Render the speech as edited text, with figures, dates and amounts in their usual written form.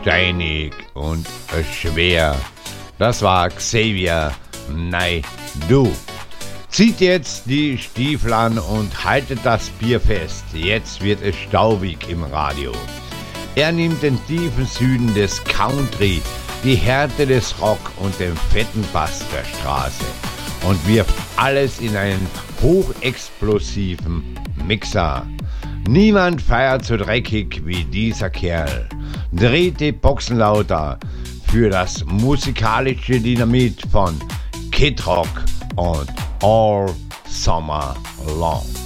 steinig und schwer. Das war Xavier Naidoo. Zieht jetzt die Stiefel an und haltet das Bier fest. Jetzt wird es staubig im Radio. Er nimmt den tiefen Süden des Country, die Härte des Rock und den fetten Bass der Straße und wirft alles in einen hochexplosiven Mixer. Niemand feiert so dreckig wie dieser Kerl. Dreht die Boxen lauter für das musikalische Dynamit von Kid Rock und All Summer Long.